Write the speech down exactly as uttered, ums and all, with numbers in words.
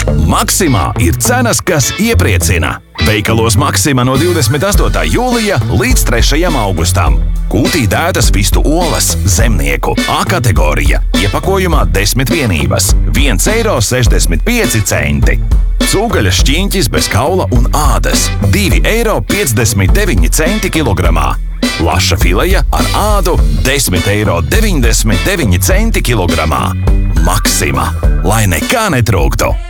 Maksimā ir cenas, kas iepriecina. Veikalos Maksima no divdesmit astotā jūlija līdz trešajam augustam. Kūtī dētas vistu olas, zemnieku, A kategorija, iepakojumā desmit vienības, viens eiro sešdesmit pieci centi. Cūgaļas šķiņķis bez kaula un ādas, divi eiro piecdesmit deviņi centi kilogramā. Laša fileja ar ādu, desmit eiro deviņdesmit deviņi centi kilogramā. Maksima, lai nekā netrūktu!